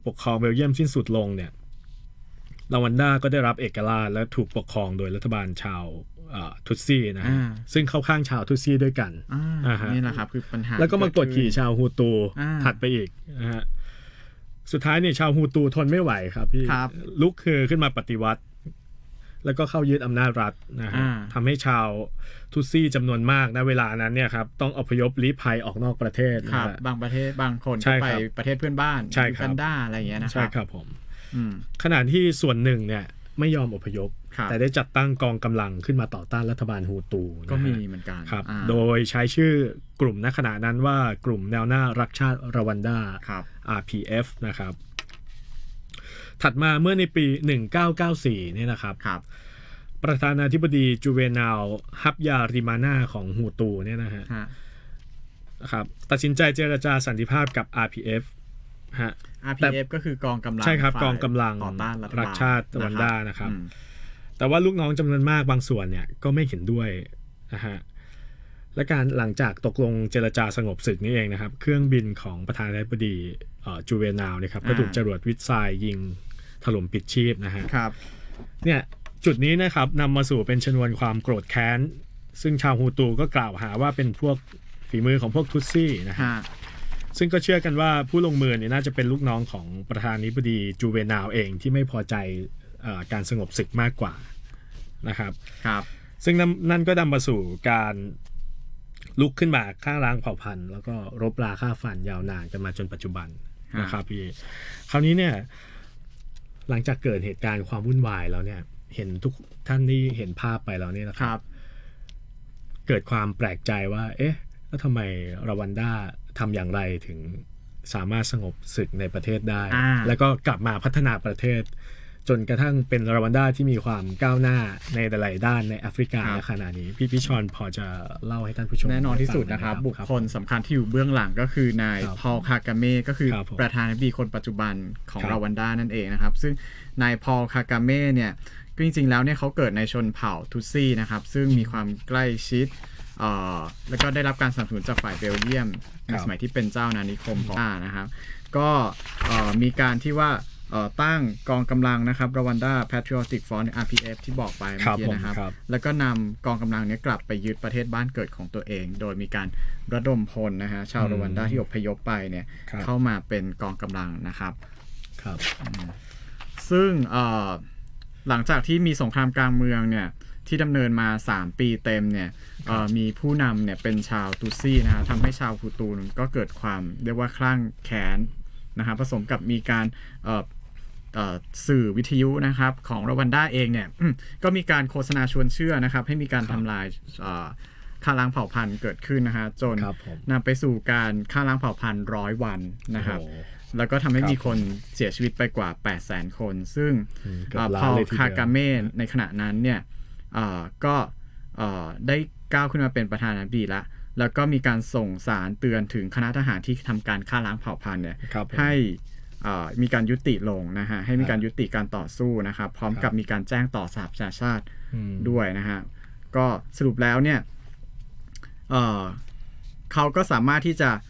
กครองเบลเยียมสิ้นสุดลงเนี่ยรวันดาก็ได้รับเอกราชและถูกปกครองโดยรัฐบาลชาวทุตซี่นะฮะซึ่งเข้าข้างชาวทุตซี่ด้วยกันนี่แหละครับคือปัญหาแล้วก็มากดขี่ชาวฮูตูถัดไปอีกนะฮะสุดท้ายเนี่ยชาวฮูตูทนไม่ไหวครับพี่ลุกคือขึ้นมาปฏิวัติแล้วก็เข้ายึดอำนาจรัฐนะฮะทำให้ชาวทุตซี่จำนวนมากณเวลานั้นเนี่ยครับต้องอพยพลี้ภัยออกนอกประเทศครับบางประเทศบางคนก็ไปประเทศเพื่อนบ้านยูกันดาอะไรอย่างเงี้ยนะครับใช่ครับผมขณะที่ส่วนหนึ่งเนี่ยไม่ยอมอพยพแต่ได้จัดตั้งกองกำลังขึ้นมาต่อต้านรัฐบาลฮูตูก็มีเหมือนกันครับโดยใช้ชื่อกลุ่มณขณะนั้นว่ากลุ่มแนวหน้ารักชาติรวันดา RPF นะครับถัดมาเมื่อในปี1994เนี่ยนะครับประธานาธิบดีจูเวนาลฮับยาริมานาของฮูตูเนี่ยนะฮะครับตัดสินใจเจรจาสันติภาพกับ RPF RPF ก็คือกองกำลังใช่ครับกองกำลังต่อต้านรัฐชาติรวันดานะครับแต่ว่าลูกน้องจำนวนมากบางส่วนเนี่ยก็ไม่เห็นด้วยนะฮะและการหลังจากตกลงเจรจาสงบศึกนี่เองนะครับเครื่องบินของประธานาธิบดีจูเวนาลนะครับก็ถูกจรวดวิสัยยิงถล่มปิดชีพนะฮะเนี่ยจุดนี้นะครับนำมาสู่เป็นชนวนความโกรธแค้นซึ่งชาวฮูตูก็กล่าวหาว่าเป็นพวกฝีมือของพวกทุตซี่นะฮะซึ่งก็เชื่อกันว่าผู้ลงมือเนี่ยน่าจะเป็นลูกน้องของประธานาธิบดีจูเวนาลเองที่ไม่พอใจการสงบศึกมากกว่านะครับซึ่งนั่นก็นำมาสู่การลุกขึ้นมาฆ่าล้างเผ่าพันธุ์แล้วก็รบราฆ่าฟันยาวนานกันมาจนปัจจุบันนะครับพี่คราวนี้เนี่ยหลังจากเกิดเหตุการณ์ความวุ่นวายแล้วเนี่ยเห็นทุกท่านที่เห็นภาพไปแล้วเนี่ยนะครับเกิดความแปลกใจว่าเอ๊ะแล้วทำไมรวันดาทำอย่างไรถึงสามารถสงบศึกในประเทศได้แล้วก็กลับมาพัฒนาประเทศจนกระทั่งเป็นรวันดาที่มีความก้าวหน้าในหลายด้านในแอฟริกาในขณะนี้พี่ชอนพอจะเล่าให้ท่านผู้ชมแน่นอนที่สุดนะครับบุคคลสำคัญที่อยู่เบื้องหลังก็คือนายพอลคากาเม่ก็คือประธานาธิบดีคนปัจจุบันของรวันดานั่นเองนะครับซึ่งนายพอลคากาเม่เนี่ยจริงๆแล้วเนี่ยเขาเกิดในชนเผ่าทุตซี่นะครับซึ่งมีความใกล้ชิดแล้วก็ได้รับการสนับสนุนจากฝ่ายเบลเยียมในสมัยที่เป็นเจ้าอาณานิคมของนะครับก็มีการที่ว่าตั้งกองกำลังนะครับ Rwanda Patriotic Front RPF ที่บอกไปเมื่อกี้นะครับแล้วก็นำกองกำลังนี้กลับไปยึดประเทศบ้านเกิดของตัวเองโดยมีการระดมพลนะฮะชาวรวันดาที่อพยพไปเนี่ยเข้ามาเป็นกองกำลังนะครับซึ่งหลังจากที่มีสงครามกลางเมืองเนี่ยที่ดำเนินมา3ปีเต็มเนี่ยมีผู้นำเนี่ยเป็นชาวตุซี่นะฮะทำให้ชาวฮูตูก็เกิดความเรียกว่าคลั่งแค้นนะครับผสมกับมีการสื่อวิทยุนะครับของรวันดาเองเนี่ยก็มีการโฆษณาชวนเชื่อนะครับให้มีการทำลายฆ่าล้างเผ่าพันธุ์เกิดขึ้นนะฮะจนนำไปสู่การฆ่าล้างเผ่าพันธุ์100 วันนะครับแล้วก็ทำให้มีคนเสียชีวิตไปกว่า 800,000 คนซึ่งพอลคากาเม่ในขณะนั้นเนี่ยก็ได้ก้าวขึ้นมาเป็นประธานาธิบดีแล้วก็มีการส่งสารเตือนถึงคณะทหารที่ทำการฆ่าล้างเผ่าพันธุ์เนี่ยให้มีการยุติลงนะฮะให้มีการยุติการต่อสู้นะครับพร้อมกับมีการแจ้งต่อสหประชาชาติด้วยนะฮะก็สรุปแล้วเนี่ยเขาก็สามารถที่จะ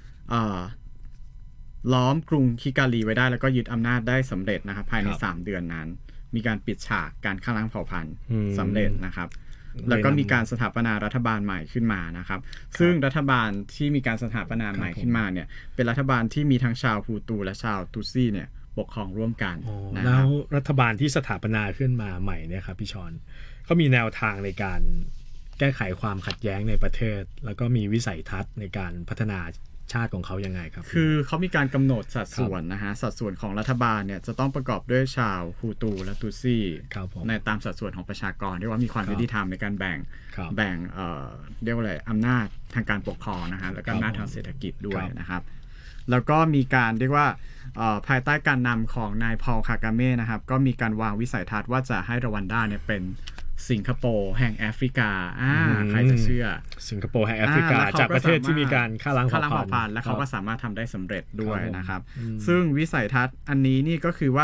ล้อมกรุงคิกาลีไว้ได้แล้วก็ยึดอำนาจได้สำเร็จนะครับภายใน3 เดือนนั้นมีการปิดฉากการฆ่าล้างเผ่าพันธุ์สำเร็จนะครับแล้วก็มีการสถาปนารัฐบาลใหม่ขึ้นมานะครับซึ่งรัฐบาลที่มีการสถาปนาใหม่ขึ้นมาเนี่ยเป็นรัฐบาลที่มีทั้งชาวฮูตูและชาวตุตซี่เนี่ยปกครองร่วมกันแล้วรัฐบาลที่สถาปนาขึ้นมาใหม่เนี่ยครับพี่ชอนเขามีแนวทางในการแก้ไขความขัดแย้งในประเทศแล้วก็มีวิสัยทัศน์ในการพัฒนาชาติของเขายังไงครับคือเขามีการกำหนดสัดส่วนนะฮะสัดส่วนของรัฐบาลเนี่ยจะต้องประกอบด้วยชาวฮูตูและตุตซี่ในตามสัดส่วนของประชากรเรียกว่ามีความยุติธรรมในการแบ่งเรียกว่าอะไรอำนาจทางการปกครองนะฮะแล้วก็อำนาจทางเศรษฐกิจด้วยนะครับแล้วก็มีการเรียกว่าภายใต้การนำของนายพอลคากาเม่นะครับก็มีการวางวิสัยทัศน์ว่าจะให้รวันดาเนี่ยเป็นสิงคโปร์แห่งแอฟริกาใครจะเชื่อสิงคโปร์แห่งแอฟริกาจากประเทศที่มีการฆ่าล้างเผ่าพันธุ์และเขาก็สามารถทำได้สำเร็จด้วยนะครับซึ่งวิสัยทัศน์อันนี้นี่ก็คือว่า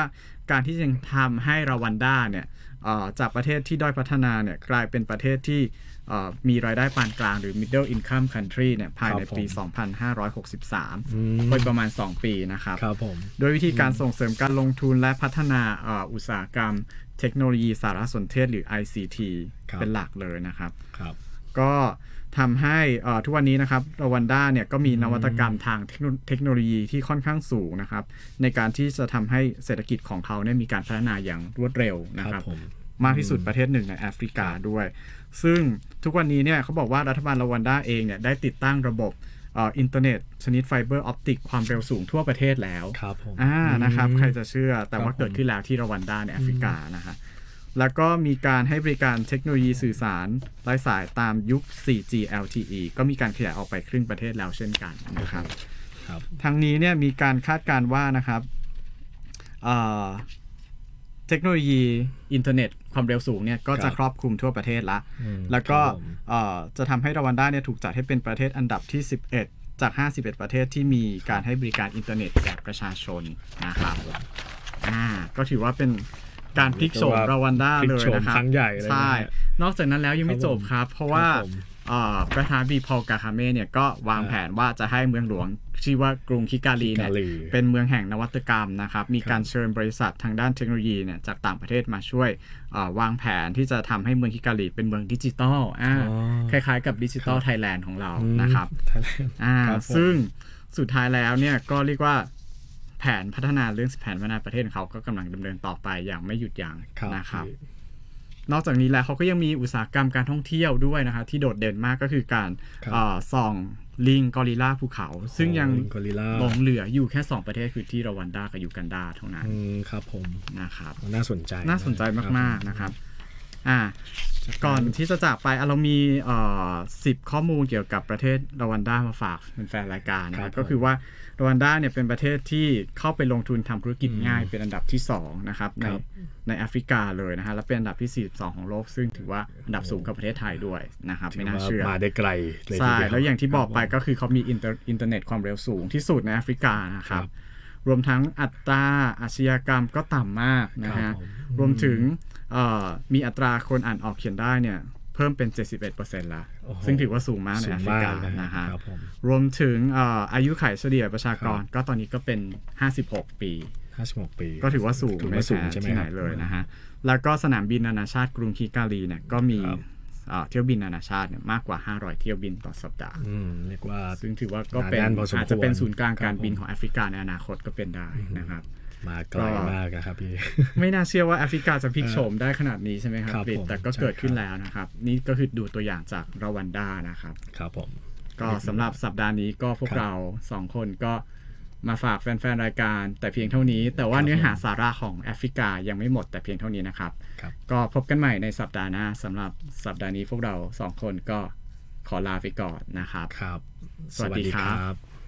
การที่จะทำให้รวันดาเนี่ยจากประเทศที่ด้อยพัฒนาเนี่ยกลายเป็นประเทศที่มีรายได้ปานกลางหรือ middle income country เนี่ยภายในปี 2563 โดยประมาณ 2 ปีนะครับโดยวิธีการส่งเสริมการลงทุนและพัฒนาอุตสาหกรรมเทคโนโลยีสารสนเทศหรือ ICT เป็นหลักเลยนะครับก็ทำให้ทุกวันนี้นะครับรวันดาเนี่ยก็มีนวัตกรรมทางเทคโนโลยีที่ค่อนข้างสูงนะครับในการที่จะทำให้เศรษฐกิจของเขาเนี่ยมีการพัฒนาอย่างรวดเร็วนะครับมากที่สุดประเทศหนึ่งในแอฟริกาด้วยซึ่งทุกวันนี้เนี่ยเขาบอกว่ารัฐบาลรวันดาเองเนี่ยได้ติดตั้งระบบอินเทอร์เน็ตชนิดไฟเบอร์ออปติกความเร็วสูงทั่วประเทศแล้วนะครับใครจะเชื่อแต่ว่าเกิดขึ้นแล้วที่รวันดาในแอฟริกานะฮะแล้วก็มีการให้บริการเทคโนโลยีสื่อสารไร้สายตามยุค 4G LTE ก็มีการขยายออกไปครึ่งประเทศแล้วเช่นกันนะครับทั้งนี้เนี่ยมีการคาดการณ์ว่านะครับเทคโนโลยีอินเทอร์เน็ตความเร็วสูงเนี่ยก็จะครอบคลุมทั่วประเทศละแล้วก็จะทำให้รวันดาเนี่ยถูกจัดให้เป็นประเทศอันดับที่ 11 จาก 51 ประเทศที่มีการให้บริการอินเทอร์เน็ตแก่ประชาชนนะครับก็ถือว่าเป็นการพลิกโฉมรวันดาเลยนะครับใช่นอกจากนั้นแล้วยังไม่จบครับเพราะว่าประธานาธิบดีพอล กาคาเม่เนี่ยก็วางแผนว่าจะให้เมืองหลวงชื่อว่ากรุงคิกาลีเนี่ยเป็นเมืองแห่งนวัตกรรมนะครับมีการเชิญบริษัททางด้านเทคโนโลยีเนี่ยจากต่างประเทศมาช่วยวางแผนที่จะทำให้เมืองคิกาลีเป็นเมืองดิจิตอลคล้ายๆกับดิจิตอลไทยแลนด์ของเรานะครับซึ่งสุดท้ายแล้วเนี่ยก็เรียกว่าแผนพัฒนาเรื่องแผนพัฒนาประเทศของเขาก็กำลังดำเนินต่อไปอย่างไม่หยุดยั้งนะครับนอกจากนี้แล้วเขาก็ยังมีอุตสาหกรรมการท่องเที่ยวด้วยนะครับที่โดดเด่นมากก็คือการส่องลิงกอริลลาภูเขาซึ่งยังหลงเหลืออยู่แค่2ประเทศคือที่รวันดากับยูกันดาเท่านั้นครับผมนะครับน่าสนใจมากๆนะครับก่อนที่จะจากไปเรามี10 ข้อมูลเกี่ยวกับประเทศรวันดามาฝากเป็นแฟนรายการนะครับก็คือว่ารวันดาเนี่ยเป็นประเทศที่เข้าไปลงทุนทำธุรกิจง่ายเป็นอันดับที่2นะครับในแอฟริกาเลยนะฮะและเป็นอันดับที่42ของโลกซึ่งถือว่าอันดับสูงกว่าประเทศไทยด้วยนะครับไม่น่าเชื่อมาได้ไกลเลยใช่แล้วอย่างที่บอกไปก็คือเขามีอินเทอร์เน็ตความเร็วสูงที่สุดในแอฟริกานะครับรวมทั้งอัตราอาชญากรรมก็ต่ำมากนะฮะรวมถึงมีอัตราคนอ่านออกเขียนได้เนี่ยเพิ่มเป็น 71% แล้วซึ่งถือว่าสูงมากในแอฟริกานะฮะรวมถึงอายุขัยเฉลี่ยประชากรก็ตอนนี้ก็เป็น56 ปีก็ถือว่าสูงไม่แพ้ที่ไหนเลยนะฮะแล้วก็สนามบินนานาชาติกรุงคิกาลีเนี่ยก็มีเที่ยวบินนานาชาติเนี่ยมากกว่า500เที่ยวบินต่อสัปดาห์เรียกว่าซึ่งถือว่าก็เป็นอาจจะเป็นศูนย์กลางการบินของแอฟริกาในอนาคตก็เป็นได้นะครับมาไกลมากนะครับพี่ไม่น่าเชื่อว่าแอฟริกาจะพลิกโฉมได้ขนาดนี้ใช่ไหมครับแต่ก็เกิดขึ้นแล้วนะครับนี่ก็คือดูตัวอย่างจากรวันดานะครับครับผมก็สำหรับสัปดาห์นี้ก็พวกเรา2คนก็มาฝากแฟนๆรายการแต่เพียงเท่านี้แต่ว่าเนื้อหาสาระของแอฟริกายังไม่หมดแต่เพียงเท่านี้นะครับก็พบกันใหม่ในสัปดาห์หน้าสำหรับสัปดาห์นี้พวกเรา2คนก็ขอลาไปก่อนนะครับครับสวัสดีครับ